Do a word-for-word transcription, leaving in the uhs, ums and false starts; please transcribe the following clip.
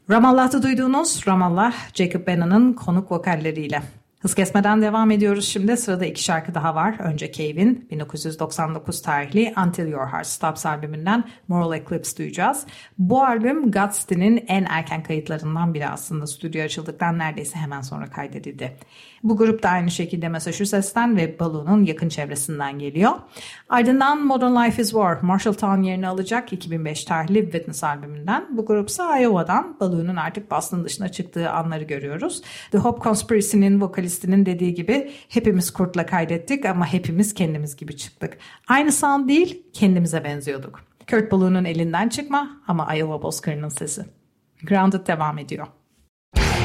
Ramallah'ta duyduğunuz Ramallah, Jacob Bannon'ın konuk vokalleriyle. Hız kesmeden devam ediyoruz şimdi. Sırada iki şarkı daha var. Önce Cave'in bin dokuz yüz doksan dokuz tarihli Until Your Heart Stops albümünden Moral Eclipse duyacağız. Bu albüm Godstead'in en erken kayıtlarından biri aslında. Stüdyo açıldıktan neredeyse hemen sonra kaydedildi. Bu grup da aynı şekilde Massachusetts'ten ve Baloo'nun yakın çevresinden geliyor. Ardından Modern Life is War, Marshalltown yerini alacak iki bin beş tarihli Witness albümünden. Bu grup ise Iowa'dan. Baloo'nun artık Boston dışına çıktığı anları görüyoruz. The Hope Conspiracy'nin vokalistinin dediği gibi hepimiz kurtla kaydettik ama hepimiz kendimiz gibi çıktık. Aynı sound değil, kendimize benziyorduk. Kurt Balloo'nun elinden çıkma ama Iowa bozkırının sesi. Grounded devam ediyor.